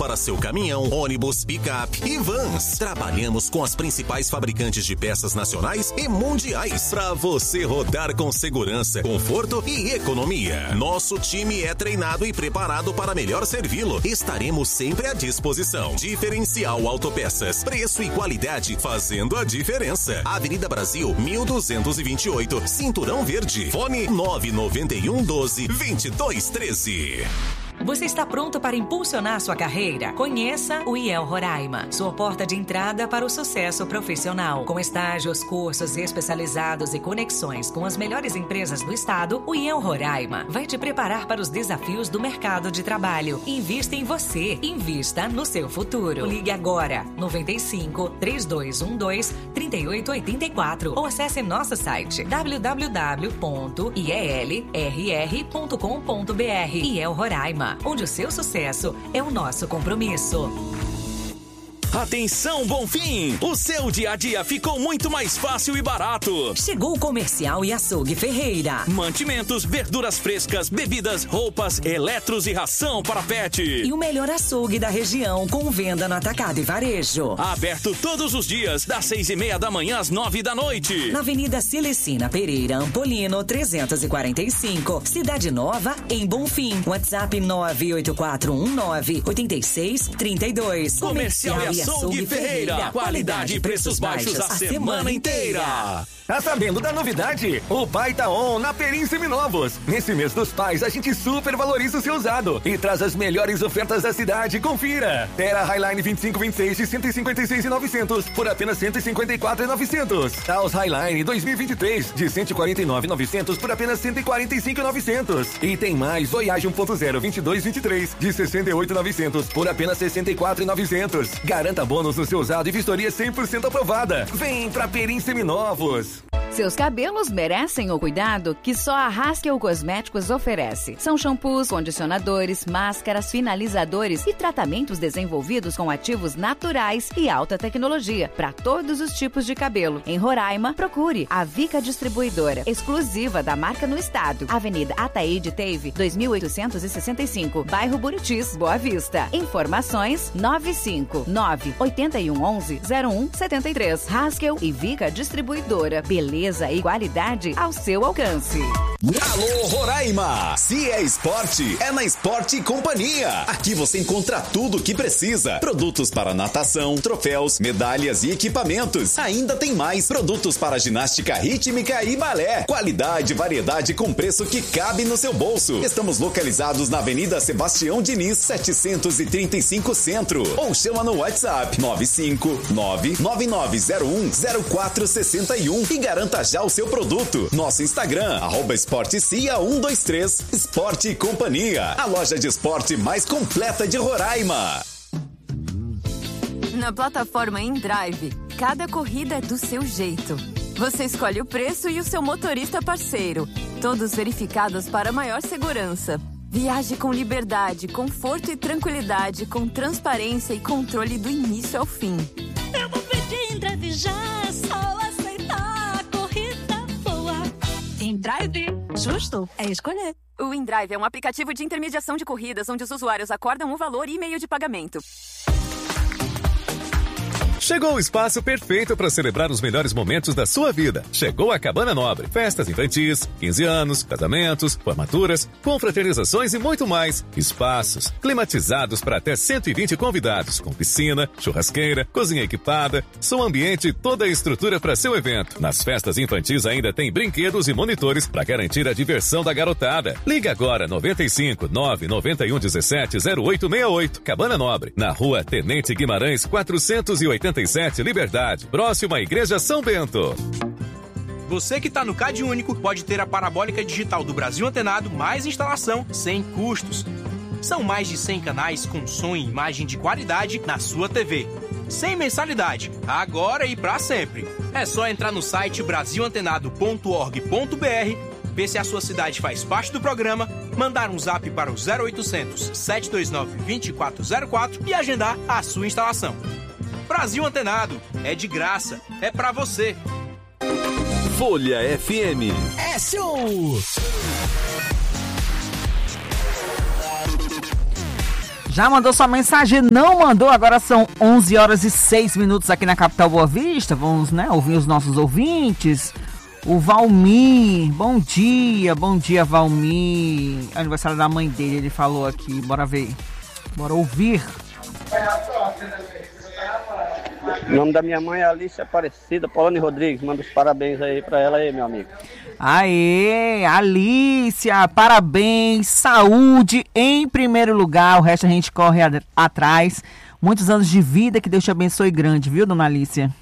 para seu caminhão, ônibus, picape e vans. Trabalhamos com as principais fabricantes de peças nacionais e mundiais para você rodar com segurança, conforto e economia. Nosso time é treinado e preparado para melhor servi-lo. Estaremos sempre à disposição. Diferencial Autopeças. Preço e qualidade fazendo a diferença. Avenida Brasil, 1228, Cinturão Verde. Fone 991 12 2213. Você está pronto para impulsionar sua carreira? Conheça o IEL Roraima, sua porta de entrada para o sucesso profissional. Com estágios, cursos especializados e conexões com as melhores empresas do estado, o IEL Roraima vai te preparar para os desafios do mercado de trabalho. Invista em você, invista no seu futuro. Ligue agora, 95 3212 3884 ou acesse nosso site www.ielrr.com.br. IEL Roraima, onde o seu sucesso é o nosso compromisso. Atenção, Bonfim! O seu dia a dia ficou muito mais fácil e barato. Chegou o Comercial e Açougue Ferreira. Mantimentos, verduras frescas, bebidas, roupas, eletros e ração para pet. E o melhor açougue da região com venda no atacado e varejo. Aberto todos os dias, das 6:30 da manhã às 9 da noite. Na Avenida Celecina Pereira, Ampolino, 345, Cidade Nova, em Bonfim. WhatsApp 98419-8632. Comercial e Açougue Ferreira. Qualidade e preços baixos a semana inteira. Tá sabendo da novidade? O Pai tá on na Perim Seminovos. Nesse mês dos pais, a gente super valoriza o seu usado e traz as melhores ofertas da cidade. Confira. Terra Highline 2526 de 156.900 por apenas 154.900. Taos Highline 2023 de 149.900 por apenas 145.900. E tem mais Voyage 1.0 2223 de 68.900 por apenas 64.900. Garanta bônus no seu usado e vistoria 100% aprovada. Vem pra Perim Seminovos. Seus cabelos merecem o cuidado que só a Haskell Cosméticos oferece. São shampoos, condicionadores, máscaras, finalizadores e tratamentos desenvolvidos com ativos naturais e alta tecnologia para todos os tipos de cabelo. Em Roraima, procure a Vica Distribuidora, exclusiva da marca no estado. Avenida Ataíde Teve, 2865, bairro Buritis, Boa Vista. Informações 959-8111-0173. Haskell e Vica Distribuidora. Beleza e qualidade ao seu alcance. Alô, Roraima! Se é esporte, é na Esporte Companhia. Aqui você encontra tudo o que precisa. Produtos para natação, troféus, medalhas e equipamentos. Ainda tem mais produtos para ginástica rítmica e balé. Qualidade e variedade com preço que cabe no seu bolso. Estamos localizados na Avenida Sebastião Diniz, 735 Centro. Ou chama no WhatsApp 959-9901-0461 e garanta já o seu produto. Nosso Instagram, @esportecia123. Esporte Companhia, a loja de esporte mais completa de Roraima. Na plataforma InDrive, cada corrida é do seu jeito. Você escolhe o preço e o seu motorista parceiro, todos verificados para maior segurança. Viaje com liberdade, conforto e tranquilidade, com transparência e controle do início ao fim. Eu vou pedir InDrive já, só aceitar a corrida boa. InDrive, justo é escolher. O InDrive é um aplicativo de intermediação de corridas onde os usuários acordam o valor e meio de pagamento. Chegou o espaço perfeito para celebrar os melhores momentos da sua vida. Chegou a Cabana Nobre. Festas infantis, 15 anos, casamentos, formaturas, confraternizações e muito mais. Espaços climatizados para até 120 convidados, com piscina, churrasqueira, cozinha equipada, som ambiente e toda a estrutura para seu evento. Nas festas infantis ainda tem brinquedos e monitores para garantir a diversão da garotada. Ligue agora 95 991 17 0868. Cabana Nobre, na Rua Tenente Guimarães 487, Liberdade, próximo à Igreja São Bento. Você que está no Cade Único pode ter a parabólica digital do Brasil Antenado mais instalação sem custos. São mais de 100 canais com som e imagem de qualidade na sua TV. Sem mensalidade, agora e para sempre. É só entrar no site brasilantenado.org.br, ver se a sua cidade faz parte do programa, mandar um zap para o 0800 729 2404 e agendar a sua instalação. Brasil Antenado, é de graça, é pra você. Folha FM. É show! Já mandou sua mensagem? Não mandou? Agora são 11h06 aqui na capital Boa Vista. Vamos, né, ouvir os nossos ouvintes. O Valmir, bom dia Valmir. Aniversário da mãe dele, ele falou aqui. Bora ver, bora ouvir. O nome da minha mãe é Alice Aparecida Poloni Rodrigues. Manda os parabéns aí pra ela aí, meu amigo. Aê, Alicia, parabéns, saúde em primeiro lugar, o resto a gente corre atrás. Muitos anos de vida, que Deus te abençoe grande, viu, dona Alicia?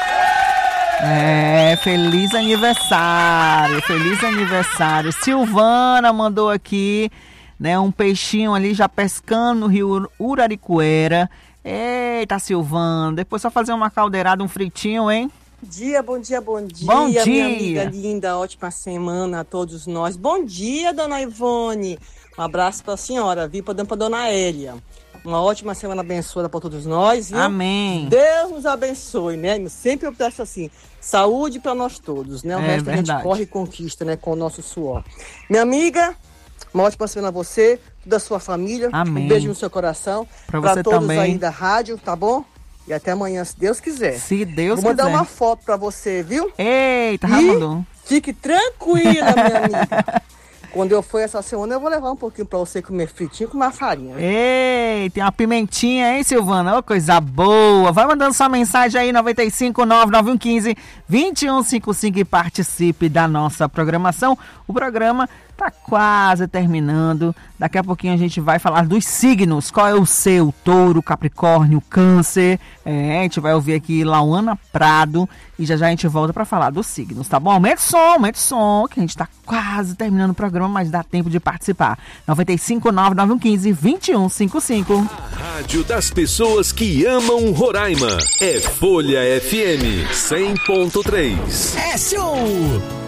Feliz aniversário. Silvana mandou aqui, né, um peixinho ali já pescando no rio Uraricuera. Eita, Silvana, depois só fazer uma caldeirada, um fritinho, hein? Bom dia. Bom minha dia. Amiga linda, ótima semana a todos nós. Bom dia, dona Ivone. Um abraço para a senhora, viu? Para dona Hélia. Uma ótima semana abençoada para todos nós, viu? Amém. Deus nos abençoe, né? Sempre eu peço assim, saúde para nós todos, né? O resto verdade. A gente corre e conquista, né? Com o nosso suor. Minha amiga, uma ótima semana a você, toda a sua família. Amém. Um beijo no seu coração. Para todos também. Aí da rádio, tá bom? E até amanhã, se Deus quiser. Se Deus quiser. Vou mandar uma foto pra você, viu? Eita, mandou. Fique tranquila, minha amiga. Quando eu for essa semana, eu vou levar um pouquinho pra você comer fritinho com uma farinha. Ei, tem uma pimentinha, hein, Silvana? Ô, coisa boa. Vai mandando sua mensagem aí, 959-9115-2155 e participe da nossa programação. O programa tá quase terminando. Daqui a pouquinho a gente vai falar dos signos. Qual é o seu? Touro, Capricórnio, Câncer. A gente vai ouvir aqui Lauana Prado e já a gente volta para falar dos signos, tá bom? Aumenta o som, que a gente tá quase terminando o programa, mas dá tempo de participar. 959-9115-2155. A rádio das pessoas que amam Roraima é Folha FM 100.3. É show!